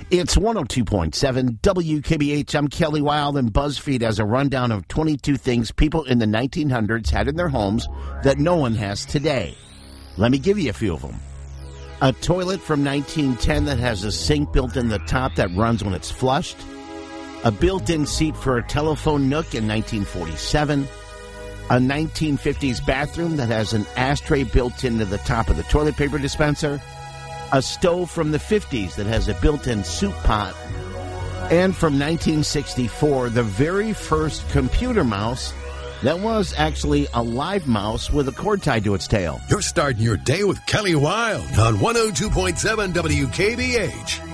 It's 102.7 WKBH. I'm Kelly Wild, and BuzzFeed has a rundown of 22 things people in the 1900s had in their homes that no one has today. Let me give you a few of them. A toilet from 1910 that has a sink built in the top that runs when it's flushed. A built-in seat for a telephone nook in 1947. A 1950s bathroom that has an ashtray built into the top of the toilet paper dispenser. A stove from the 50s that has a built-in soup pot. And from 1964, the very first computer mouse that was actually a live mouse with a cord tied to its tail. You're starting your day with Kelly Wild on 102.7 WKBH.